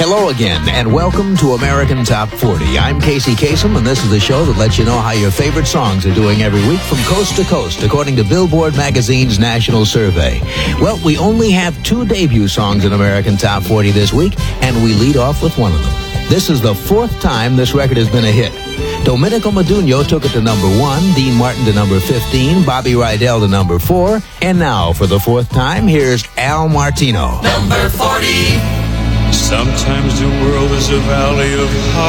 Hello again, and welcome to American Top 40. I'm Casey Kasem, and this is the show that lets you know how your favorite songs are doing every week from coast to coast, according to Billboard magazine's national survey. Well, we only have 2 debut songs in American Top 40 this week, and we lead off with one of them. This is the 4th time this record has been a hit. Domenico Modugno took it to number 1, Dean Martin to number 15, Bobby Rydell to number 4, and now, for the 4th time, here's Al Martino. Number 40. Sometimes the world is a valley of high